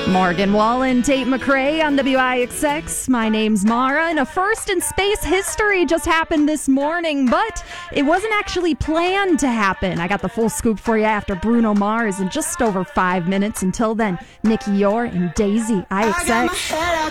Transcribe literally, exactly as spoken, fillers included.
Morgan Wallen, Tate McRae on W I X X. My name's Mara, and a first in space history just happened this morning, but it wasn't actually planned to happen. I got the full scoop for you after Bruno Mars in just over five minutes. Until then, Nikki Yore and Daisy, I X X.